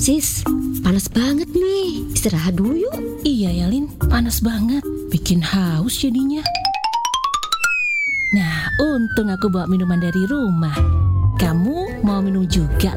Sis, panas banget nih. Istirahat dulu yuk. Iya ya Lin, panas banget. Bikin haus jadinya. Nah, untung aku bawa minuman dari rumah. Kamu mau minum juga